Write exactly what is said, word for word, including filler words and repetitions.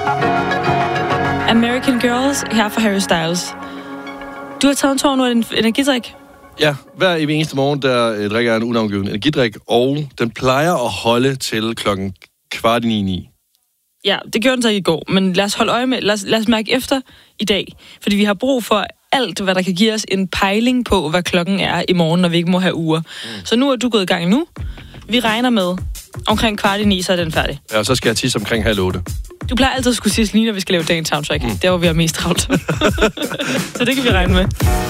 American Girls her fra Harry Styles. Du har taget en tår nu af din energidrik. Ja, hver eneste morgen, der øh, drikker jeg en unavngiven energidrik, og den plejer at holde til klokken kvart i ni ni. Ja, det gjorde den så ikke i går, men lad os holde øje med, lad os, lad os mærke efter i dag, fordi vi har brug for alt, hvad der kan give os en pejling på, hvad klokken er i morgen, når vi ikke må have uger. Mm. Så nu er du gået i gang nu. Vi regner med, omkring kvart i ni, så er den færdig. Ja, og så skal jeg tisse omkring halv otte. Du plejer altid at skulle sige lige, når vi skal lave dagens soundtrack. Mm. Der hvor vi har mest travlt. Så det kan vi regne med.